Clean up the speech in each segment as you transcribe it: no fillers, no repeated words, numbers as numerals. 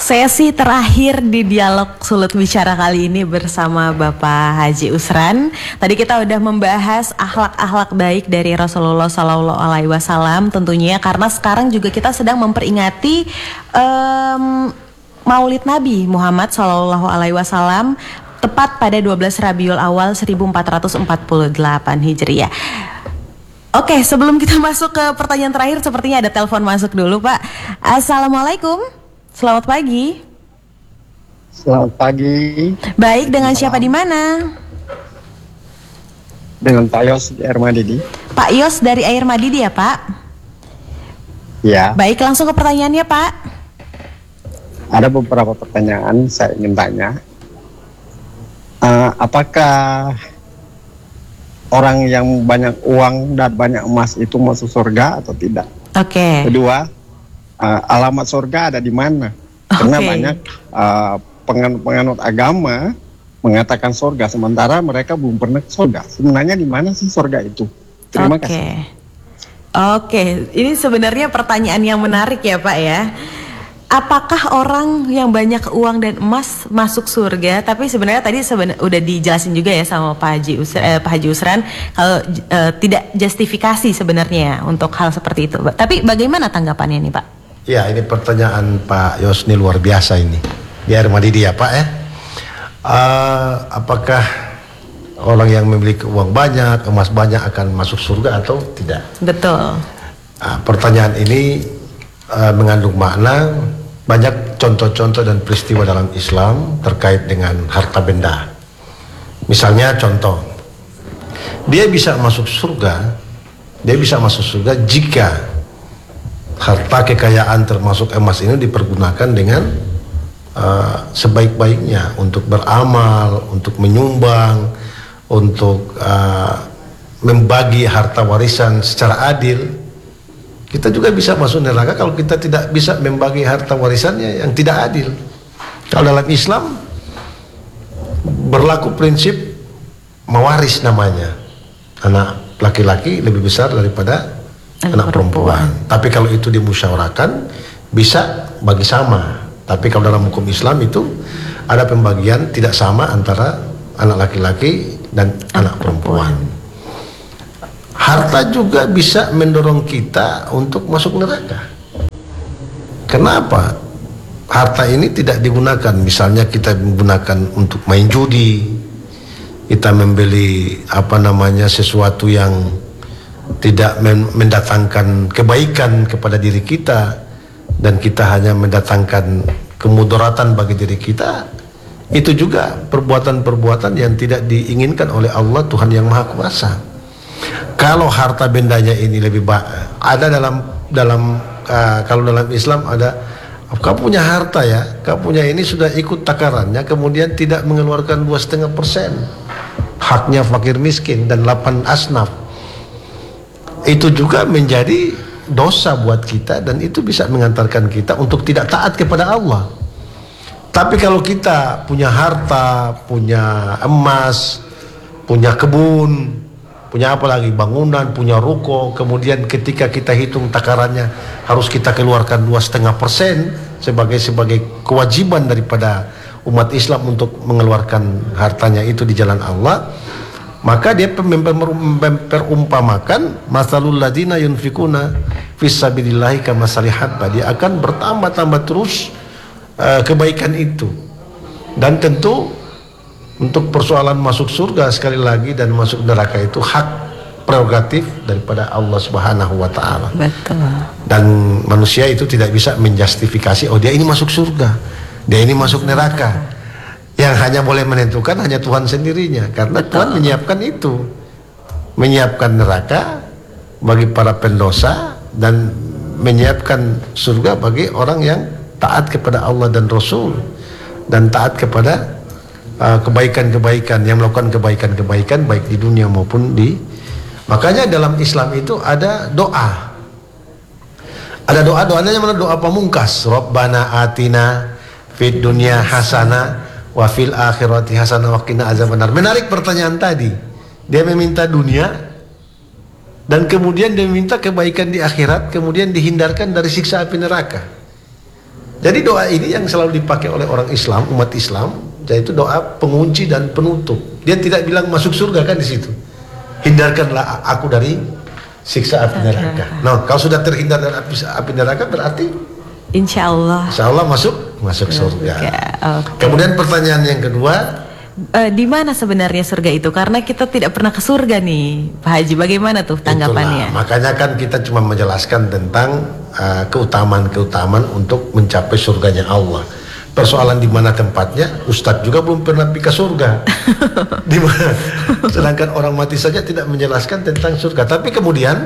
Sesi terakhir di dialog Sulut Bicara kali ini bersama Bapak Haji Usran. Tadi kita udah membahas akhlak-akhlak baik dari Rasulullah Sallallahu Alaihi Wasallam tentunya, karena sekarang juga kita sedang memperingati Maulid Nabi Muhammad Sallallahu Alaihi Wasallam tepat pada 12 Rabiul Awal 1448 Hijriah. Oke, sebelum kita masuk ke pertanyaan terakhir, sepertinya ada telepon masuk dulu, Pak. Assalamualaikum. Selamat pagi. Selamat pagi. Baik, dengan siapa di mana? Dengan Pak Yos di Air Madidi. Pak Yos dari Air Madidi ya, Pak? Ya. Baik, langsung ke pertanyaannya, Pak. Ada beberapa pertanyaan saya ingin tanya. Apakah orang yang banyak uang dan banyak emas itu masuk surga atau tidak? Oke. Kedua, alamat surga ada di mana? Karena banyak penganut agama mengatakan surga, sementara mereka belum pernah ke surga. Sebenarnya di mana sih surga itu? Terima kasih. Oke, ini sebenarnya pertanyaan yang menarik ya, Pak ya. Apakah orang yang banyak uang dan emas masuk surga? Tapi sebenarnya tadi udah dijelasin juga ya sama Pak Haji Usran kalau tidak justifikasi sebenarnya untuk hal seperti itu. Tapi bagaimana tanggapannya nih, Pak? Ya, ini pertanyaan Pak Yosni luar biasa ini. Di Air Madidi ya, Pak ya. Apakah orang yang memiliki uang banyak, emas banyak akan masuk surga atau tidak? Betul. Pertanyaan ini mengandung makna. Banyak contoh-contoh dan peristiwa dalam Islam terkait dengan harta benda. Misalnya contoh, dia bisa masuk surga jika harta kekayaan termasuk emas ini dipergunakan dengan sebaik-baiknya untuk beramal, untuk menyumbang, untuk membagi harta warisan secara adil. Kita juga bisa masuk neraka kalau kita tidak bisa membagi harta warisannya yang tidak adil. Kalau dalam Islam berlaku prinsip mewaris namanya. Anak laki-laki lebih besar daripada anak perempuan. Tapi kalau itu dimusyawarahkan bisa bagi sama. Tapi kalau dalam hukum Islam itu ada pembagian tidak sama antara anak laki-laki dan anak perempuan. Harta juga bisa mendorong kita untuk masuk neraka. Kenapa? Harta ini tidak digunakan, misalnya kita menggunakan untuk main judi, kita membeli sesuatu yang tidak mendatangkan kebaikan kepada diri kita, dan kita hanya mendatangkan kemudaratan bagi diri kita. Itu juga perbuatan-perbuatan yang tidak diinginkan oleh Allah Tuhan yang Maha Kuasa. Kalau harta bendanya ini lebih ada kalau dalam Islam ada, kau punya harta ya, kau punya ini sudah ikut takarannya, kemudian tidak mengeluarkan 2,5%, haknya fakir miskin dan 8 asnaf, itu juga menjadi dosa buat kita, dan itu bisa mengantarkan kita untuk tidak taat kepada Allah. Tapi kalau kita punya harta, punya emas, punya kebun, punya apa lagi, bangunan, punya ruko, kemudian ketika kita hitung takarannya harus kita keluarkan 2,5% sebagai kewajiban daripada umat Islam untuk mengeluarkan hartanya itu di jalan Allah, maka dia memperumpamakan masalul ladina yunfikuna fisabilillahi kamasali habba, dia akan bertambah-tambah terus kebaikan itu. Dan tentu untuk persoalan masuk surga sekali lagi dan masuk neraka itu hak prerogatif daripada Allah Subhanahu wa taala. Betul. Dan manusia itu tidak bisa menjustifikasi, oh dia ini masuk surga, dia ini masuk neraka. Yang hanya boleh menentukan hanya Tuhan sendirinya, karena Tuhan menyiapkan itu. Menyiapkan neraka bagi para pendosa dan menyiapkan surga bagi orang yang taat kepada Allah dan Rasul, dan taat kepada kebaikan-kebaikan, yang melakukan kebaikan-kebaikan baik di dunia maupun di. Makanya dalam Islam itu ada doa. Ada doanya mana? Doa pamungkas. Rabbana atina fid dunya hasanah wa fil akhirati hasanah wa qina azabannar. Menarik pertanyaan tadi. Dia meminta dunia dan kemudian dia meminta kebaikan di akhirat, kemudian dihindarkan dari siksa api neraka. Jadi doa ini yang selalu dipakai oleh orang Islam, umat Islam, yaitu doa pengunci dan penutup. Dia tidak bilang masuk surga kan di situ. Hindarkanlah aku dari siksa api neraka. Nah, kalau sudah terhindar dari api neraka berarti Insya Allah masuk surga. Okay. Kemudian pertanyaan yang kedua, di mana sebenarnya surga itu? Karena kita tidak pernah ke surga nih, Pak Haji. Bagaimana tuh tanggapannya? itulah, makanya kan kita cuma menjelaskan tentang keutamaan-keutamaan untuk mencapai surganya Allah. Persoalan di mana tempatnya, Ustadz juga belum pernah pergi ke surga. Di mana? Sedangkan orang mati saja tidak menjelaskan tentang surga. Tapi kemudian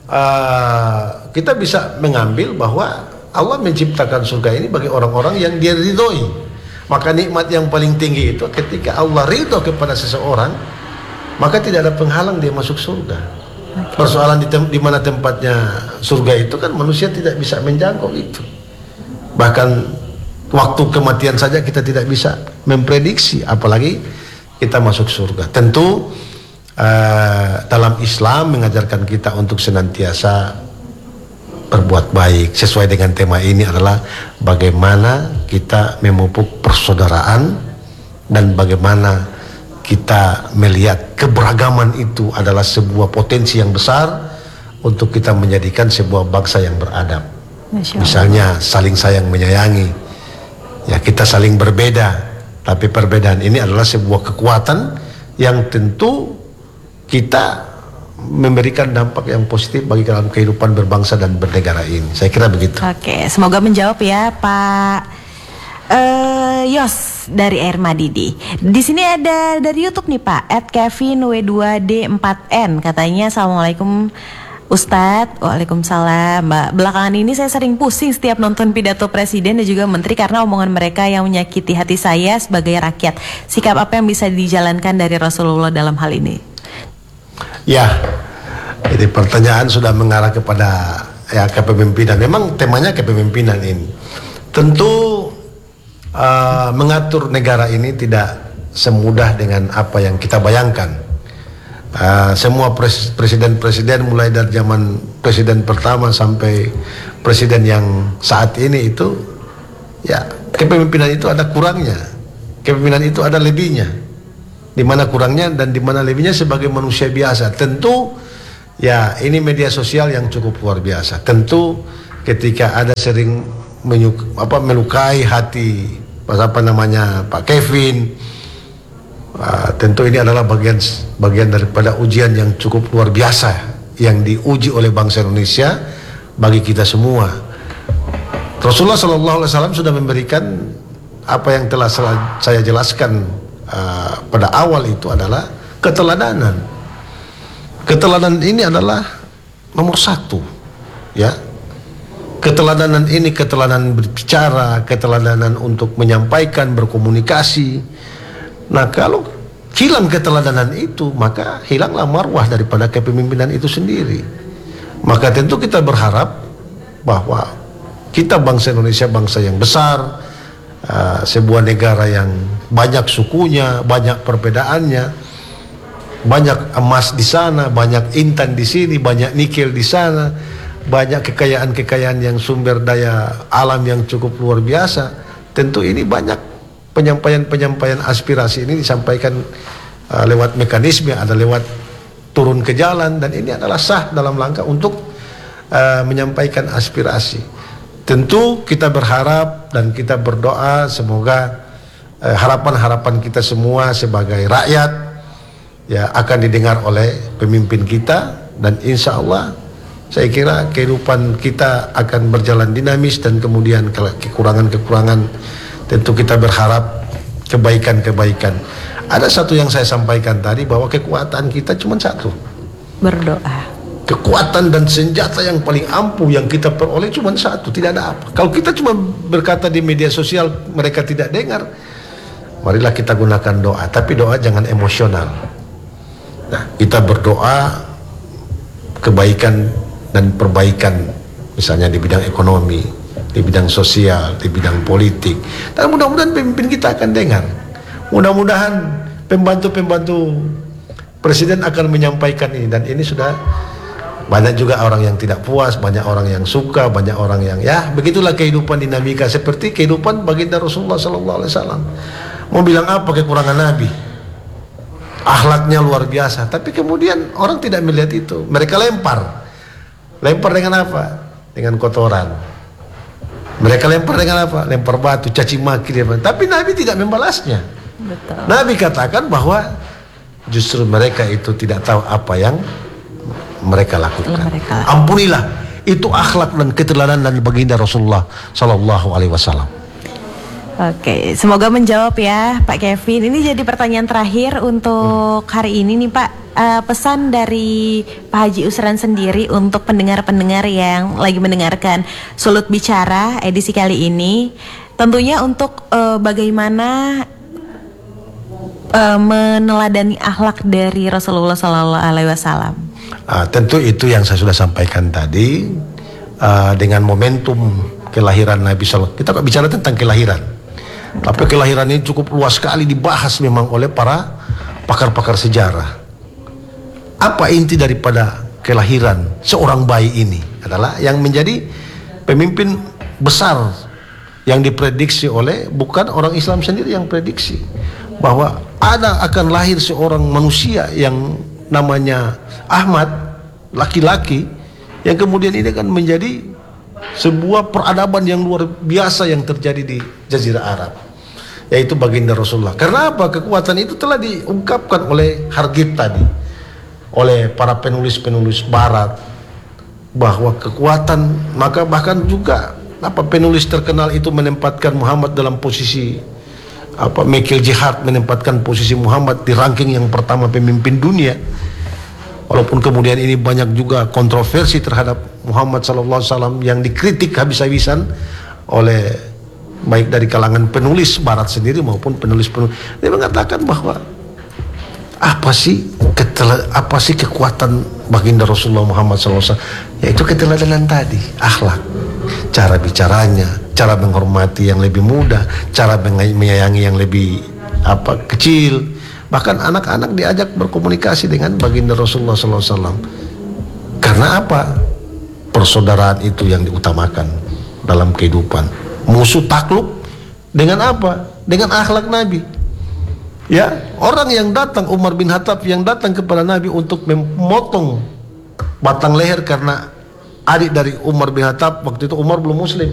kita bisa mengambil bahwa Allah menciptakan surga ini bagi orang-orang yang Dia ridhoi. Maka nikmat yang paling tinggi itu ketika Allah ridho kepada seseorang, maka tidak ada penghalang dia masuk surga. Persoalan di mana tempatnya surga itu kan manusia tidak bisa menjangkau itu. Bahkan waktu kematian saja kita tidak bisa memprediksi, apalagi kita masuk surga. Tentu dalam Islam mengajarkan kita untuk senantiasa berbuat baik. Sesuai dengan tema ini adalah bagaimana kita memupuk persaudaraan dan bagaimana kita melihat keberagaman itu adalah sebuah potensi yang besar untuk kita menjadikan sebuah bangsa yang beradab. Misalnya saling sayang menyayangi. Ya, kita saling berbeda, tapi perbedaan ini adalah sebuah kekuatan yang tentu kita memberikan dampak yang positif bagi dalam kehidupan berbangsa dan bernegara ini. Saya kira begitu. Oke, semoga menjawab ya Pak Yos dari Air Madidi. Di sini ada dari YouTube nih Pak, @KevinW2D4N, katanya Assalamualaikum Ustadz. Waalaikumsalam Mbak. Belakangan ini saya sering pusing setiap nonton pidato presiden dan juga menteri karena omongan mereka yang menyakiti hati saya sebagai rakyat. Sikap apa yang bisa dijalankan dari Rasulullah dalam hal ini? Ya, jadi pertanyaan sudah mengarah kepada kepemimpinan. Memang temanya kepemimpinan ini. Tentu mengatur negara ini tidak semudah dengan apa yang kita bayangkan. Semua presiden-presiden mulai dari zaman presiden pertama sampai presiden yang saat ini itu, ya kepemimpinan itu ada kurangnya, kepemimpinan itu ada lebihnya. Di mana kurangnya dan di mana lebihnya sebagai manusia biasa. Tentu ya ini media sosial yang cukup luar biasa. Tentu ketika ada sering melukai hati Pak Kevin, tentu ini adalah bagian daripada ujian yang cukup luar biasa yang diuji oleh bangsa Indonesia bagi kita semua. Rasulullah SAW sudah memberikan apa yang telah saya jelaskan pada awal, itu adalah keteladanan. Keteladanan ini adalah nomor satu, ya. Keteladanan ini keteladanan berbicara, keteladanan untuk menyampaikan, berkomunikasi. Nah, kalau hilang keteladanan itu, maka hilanglah marwah daripada kepemimpinan itu sendiri. Maka tentu kita berharap bahwa kita bangsa Indonesia, bangsa yang besar, sebuah negara yang banyak sukunya, banyak perbedaannya, banyak emas di sana, banyak intan di sini, banyak nikel di sana, banyak kekayaan-kekayaan yang sumber daya alam yang cukup luar biasa. Tentu ini banyak penyampaian aspirasi ini disampaikan lewat mekanisme, ada lewat turun ke jalan, dan ini adalah sah dalam langkah untuk menyampaikan aspirasi. Tentu kita berharap dan kita berdoa semoga harapan-harapan kita semua sebagai rakyat ya akan didengar oleh pemimpin kita, dan insya Allah saya kira kehidupan kita akan berjalan dinamis, dan kemudian kekurangan-kekurangan tentu kita berharap kebaikan-kebaikan. Ada satu yang saya sampaikan tadi, bahwa kekuatan kita cuma satu, berdoa. Kekuatan dan senjata yang paling ampuh yang kita peroleh cuma satu, tidak ada apa. Kalau kita cuma berkata di media sosial mereka tidak dengar, marilah kita gunakan doa, tapi doa jangan emosional. Nah, kita berdoa kebaikan dan perbaikan, misalnya di bidang ekonomi, di bidang sosial, di bidang politik, dan mudah-mudahan pemimpin kita akan dengar. Mudah-mudahan pembantu-pembantu presiden akan menyampaikan ini, dan ini sudah Banyak juga orang yang tidak puas, banyak orang yang suka, banyak orang yang ya begitulah kehidupan dinamika seperti kehidupan baginda Rasulullah Sallallahu Alaihi Wasallam. Mau bilang apa kekurangan Nabi? Akhlaknya luar biasa, tapi kemudian orang tidak melihat itu. Mereka lempar dengan apa? Dengan kotoran. Mereka lempar dengan apa? Lempar batu, caci maki, tapi Nabi tidak membalasnya. Betul. Nabi katakan bahwa justru mereka itu tidak tahu apa yang mereka lakukan. Ampunilah, itu akhlak dan keteladanan baginda Rasulullah Sallallahu Alaihi Wasallam. Oke, semoga menjawab ya Pak Kevin. Ini jadi pertanyaan terakhir untuk hari ini nih Pak. Pesan dari Pak Haji Usran sendiri untuk pendengar-pendengar yang lagi mendengarkan Sulut Bicara edisi kali ini, tentunya untuk bagaimana meneladani akhlak dari Rasulullah Sallallahu Alaihi Wasallam. Tentu itu yang saya sudah sampaikan tadi, dengan momentum kelahiran Nabi Sallallahu. Kita kok bicara tentang kelahiran. Tapi kelahiran ini cukup luas sekali dibahas memang oleh para pakar-pakar sejarah. Apa inti daripada kelahiran seorang bayi ini adalah yang menjadi pemimpin besar yang diprediksi oleh, bukan orang Islam sendiri yang prediksi, bahwa akan lahir seorang manusia yang namanya Ahmad, laki-laki, yang kemudian ini akan menjadi sebuah peradaban yang luar biasa yang terjadi di Jazirah Arab, yaitu baginda Rasulullah. Karena apa? Kekuatan itu telah diungkapkan oleh Hargit tadi, oleh para penulis-penulis Barat, bahwa kekuatan, maka bahkan juga penulis terkenal itu menempatkan Muhammad dalam posisi Michael Jihad menempatkan posisi Muhammad di ranking yang pertama pemimpin dunia. Walaupun kemudian ini banyak juga kontroversi terhadap Muhammad SAW yang dikritik habis-habisan oleh baik dari kalangan penulis Barat sendiri maupun penulis-penulis. Dia mengatakan bahwa apa sih kekuatan baginda Rasulullah Muhammad SAW? Yaitu keteladanan tadi, akhlak, cara bicaranya, cara menghormati yang lebih muda, cara menyayangi yang lebih kecil. Bahkan anak-anak diajak berkomunikasi dengan baginda Rasulullah SAW. Karena apa? Persaudaraan itu yang diutamakan dalam kehidupan. Musuh takluk dengan apa? Dengan akhlak Nabi. Ya, orang yang datang, Umar bin Khattab yang datang kepada Nabi untuk memotong batang leher karena adik dari Umar bin Khattab, waktu itu Umar belum muslim,